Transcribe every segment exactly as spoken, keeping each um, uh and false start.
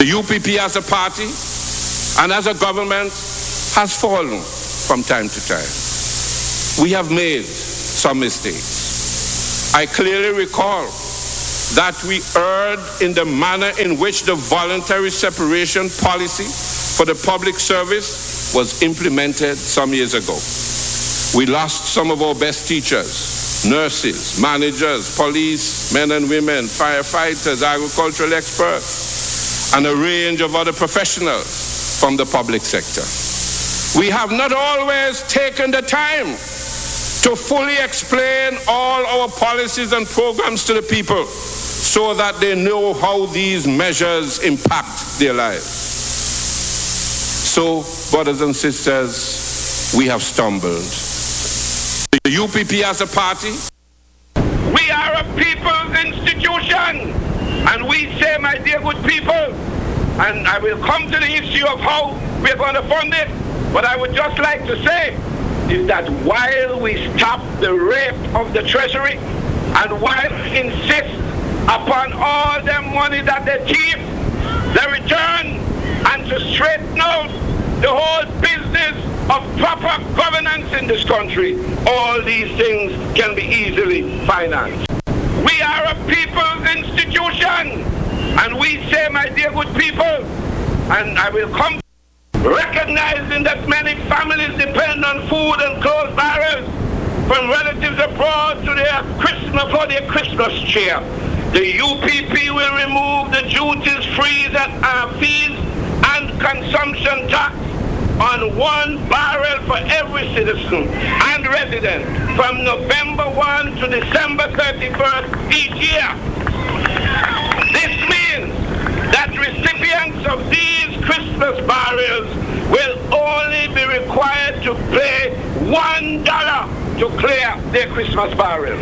The U P P as a party and as a government has fallen from time to time. We have made some mistakes. I clearly recall that we erred in the manner in which the voluntary separation policy for the public service was implemented some years ago. We lost some of our best teachers, nurses, managers, police, men and women, firefighters, agricultural experts, and a range of other professionals from the public sector. We have not always taken the time to fully explain all our policies and programs to the people so that they know how these measures impact their lives. So, brothers and sisters, we have stumbled. The U P P as a party, we are a people's institution, and we say, my dear good people, and I will come to the issue of how we're going to fund it, but I would just like to say is that while we stop the rape of the treasury and while we insist upon all the money that they thief, the return, and to straighten out the whole business of proper governance in this country, all these things can be easily financed. We are a people's institution, and we say, my dear good people, and I will come recognizing that many families depend on food and clothes barrels from relatives abroad to their Christmas for their Christmas cheer. The U P P will remove the duties, fees, and uh, fees and consumption tax on one barrel for every citizen and resident from November first to December thirty-first each year. This means that recipients of these Christmas barrels will only be required to pay one dollar to clear their Christmas barrel.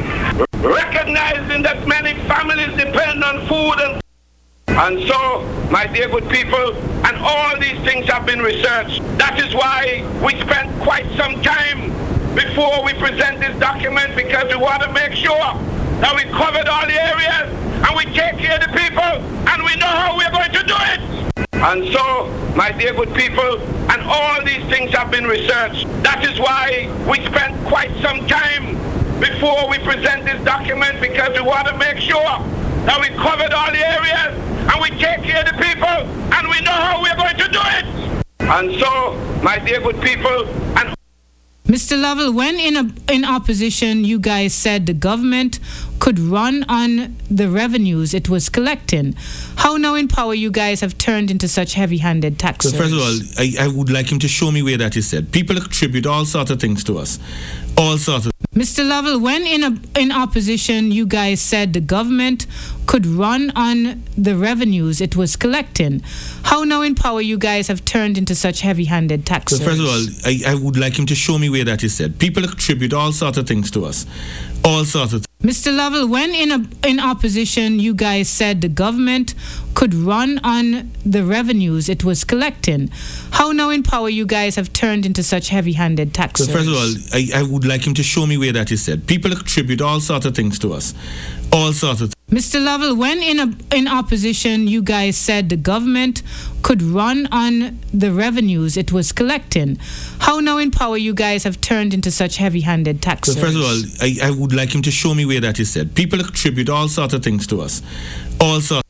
Recognizing that many families depend on food and and so, my dear good people, and all these things have been researched. That is why we spent quite some time before we present this document, because we want to make sure that we covered all the areas and we take care of the people and we know how we're going to do it. And so, my dear good people, and all these things have been researched. That is why we spent quite some time before we present this document, because we want to make sure that we covered all the areas and we take care of the people and we know how we're going to do it. And so, my dear good people, and Mister Lovell, when in a, in opposition, you guys said the government could run on the revenues it was collecting. How now in power you guys have turned into such heavy-handed taxers? So first of all, I, I would like him to show me where that is said. People attribute all sorts of things to us. All sorts of Mister Lovell, when in a, in opposition, you guys said the government could run on the revenues it was collecting. How now in power you guys have turned into such heavy-handed taxers? So first of all, I, I would like him to show me where that is said. People attribute all sorts of things to us. All sorts of Mister Lovell, when in a, in opposition, you guys said the government could run on the revenues it was collecting. How now in power you guys have turned into such heavy-handed taxers? So first of all, I, I would like him to show me where that is said. People attribute all sorts of things to us. All sorts of Mister Lovell, when in a, in opposition, you guys said the government could run on the revenues it was collecting. How now in power you guys have turned into such heavy-handed taxers? So first of all, I, I would like him to show me where that is said. People attribute all sorts of things to us. All sorts.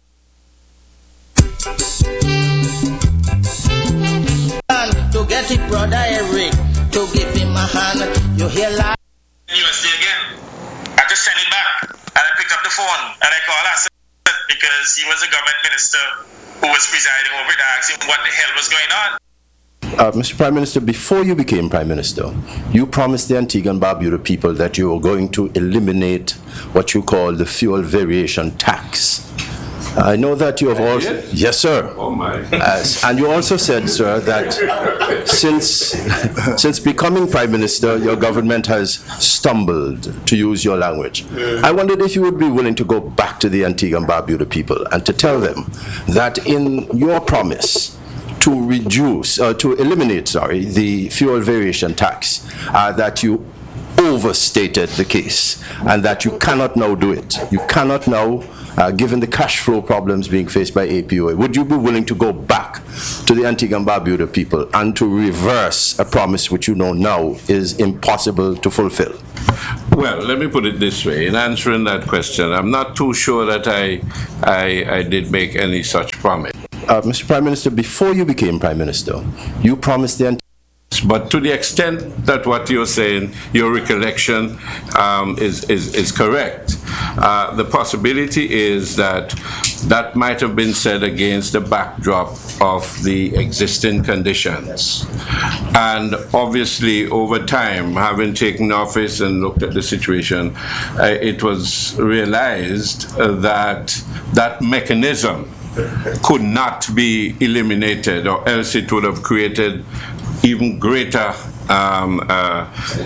To get it, brother Eric, to give him a hand, you hear loud. U S D again. I just sent it back, and I picked up the phone, and I called Hassan because he was a government minister who was presiding over it. I asked him what the hell was going on. Uh, Mister Prime Minister, before you became Prime Minister, you promised the Antigua and Barbuda people that you were going to eliminate what you call the fuel variation tax. I know that you have also... Yes, sir. Oh, my. As, and you also said, sir, that since since becoming Prime Minister, your government has stumbled, to use your language. I wondered if you would be willing to go back to the Antigua and Barbuda people and to tell them that in your promise to reduce, uh, to eliminate, sorry, the fuel variation tax, uh, that you overstated the case and that you cannot now do it. You cannot now uh, given the cash flow problems being faced by A P O A, would you be willing to go back to the Antigua and Barbuda people and to reverse a promise which you know now is impossible to fulfill? Well, let me put it this way. In answering that question, I'm not too sure that I, I, I did make any such promise. Uh, Mister Prime Minister, before you became Prime Minister, you promised the Antigua. But to the extent that what you're saying, your recollection um, is, is, is correct, uh, the possibility is that that might have been said against the backdrop of the existing conditions. And obviously, over time, having taken office and looked at the situation, uh, it was realized uh, that that mechanism could not be eliminated, or else it would have created even greater um, uh,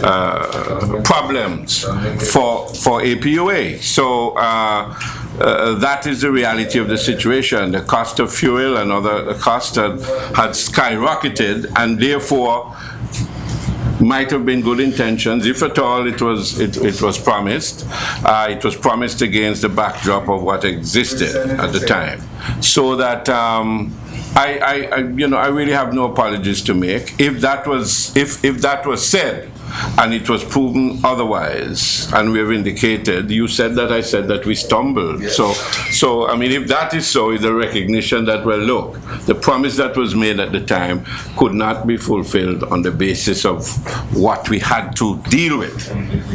uh, problems for for A P O A. So uh, uh, that is the reality of the situation. The cost of fuel and other costs had, had skyrocketed, and therefore might have been good intentions, if at all it was it, it was promised. Uh, it was promised against the backdrop of what existed at the time. So that um, I, I, I, you know, I really have no apologies to make. If that was, if if that was said, and it was proven otherwise, and we have indicated, you said that, I said that we stumbled. Yes. So, so I mean, if that is so, it's a recognition that, well, look, the promise that was made at the time could not be fulfilled on the basis of what we had to deal with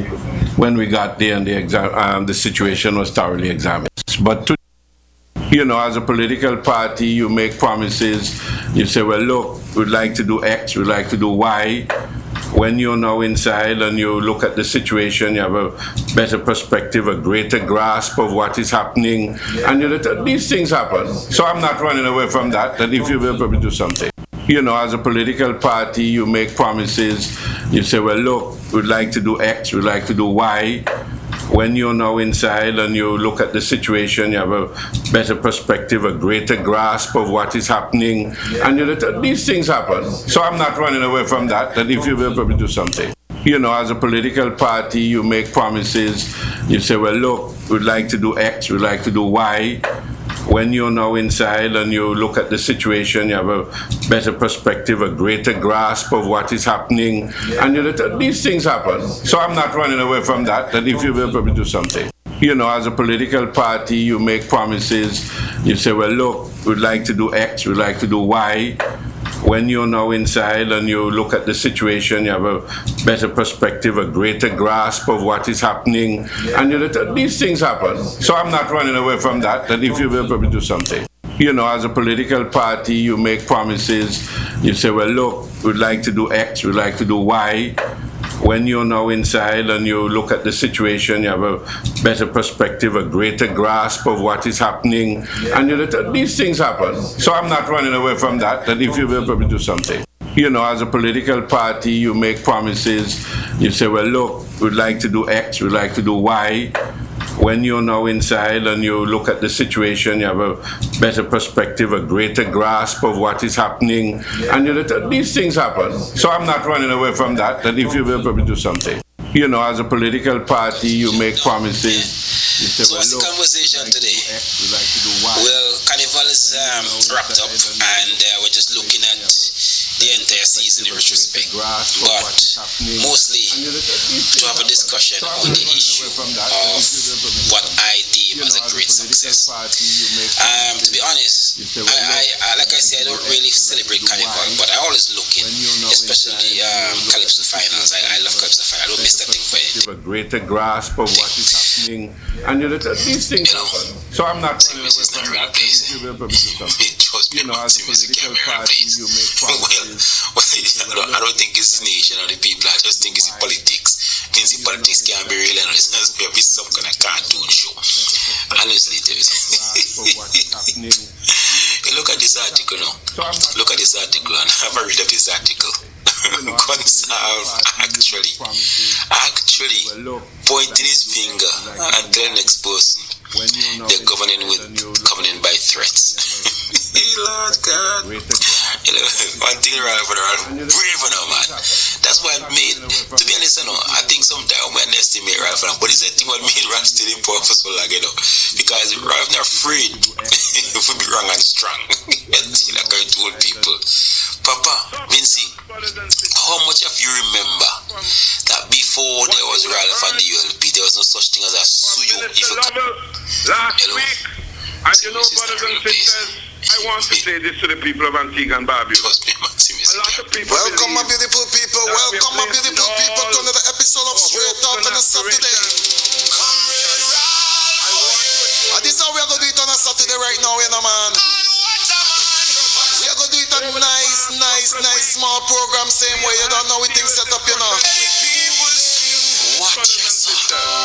when we got there and the exam, um, the situation was thoroughly examined. But to You know, as a political party, you make promises. You say, well, look, we'd like to do X, we'd like to do Y. When you're now inside and you look at the situation, you have a better perspective, a greater grasp of what is happening. And you know, these things happen. So I'm not running away from that, that if you will probably do something. You know, as a political party, you make promises. You say, well, look, we'd like to do X, we'd like to do Y. When you're now inside and you look at the situation, you have a better perspective, a greater grasp of what is happening. And you know, these things happen. So I'm not running away from that, that if you will probably do something. You know, as a political party, you make promises. You say, well, look, we'd like to do X, we'd like to do Y. When you're now inside and you look at the situation, you have a better perspective, a greater grasp of what is happening. And you know, these things happen. So I'm not running away from that, that if you will probably do something. You know, as a political party, you make promises. You say, well, look, we'd like to do X, we'd like to do Y. When you're now inside and you look at the situation, you have a better perspective, a greater grasp of what is happening. And you know, these things happen. So I'm not running away from that, that if you will probably do something. You know, as a political party, you make promises. You say, well, look, we'd like to do X, we'd like to do Y. When you're now inside and you look at the situation, you have a better perspective, a greater grasp of what is happening. And you know, these things happen. So I'm not running away from that, that if you will probably do something. You know, as a political party, you make promises. You say, well, look, we'd like to do X, we'd like to do Y. When you're now inside and you look at the situation, you have a better perspective, a greater grasp of what is happening. And you know, these things happen. So I'm not running away from that, that if you will probably do something. You know, as a political party, you make promises. You say, so well, what's the look, conversation like today? To X, like to do Y. Well, Carnival is um, wrapped up, and uh, we're just looking at the entire season in retrospect, but mostly to have a discussion on the issue of what I deem as a great success. Um, to be honest, I, I, I, like I said, I don't really celebrate Carnival, but I always look in, especially um, Calypso Finals. I, I love Calypso Finals. I don't miss that thing for anything. A greater grasp of what is happening, and you know, these things happen. So I'm not running away from that. Trust me, I'm music can be real place. Well, well, I don't think it's the nation or the people. I just think it's the politics. Means the politics can be real, and it's going to be some kind of cartoon show. Honestly, look at this article now. Look at this article, and have a read of this article. Gonsalve actually, actually pointing his finger and telling the next person they're governing with governing by threats. Lord God, You know, one thing Ralph and Ralph, brave enough, man. That's what made, to be honest, you know, I think sometimes we underestimate Ralph, but it's a thing what made Ralph still in power for so long, you know, because Ralph not afraid if we be wrong and strong. Like I told people, Papa, Vinci, how much of you remember that before there was Ralph and the U L P, there was no such thing as a suyo? If you can, last week, and you know, brothers and sisters, I want to say this to the people of Antigua and Barbuda. Trust me, man. A lot of people welcome, my beautiful people. Welcome, my beautiful people, to another episode of Straight Up on a Saturday. And this is how we are going to do it on a Saturday right now, you know, man. We are going to do it on a nice, nice, nice small program, same way. You don't know we things set up, you know. Watch yourself.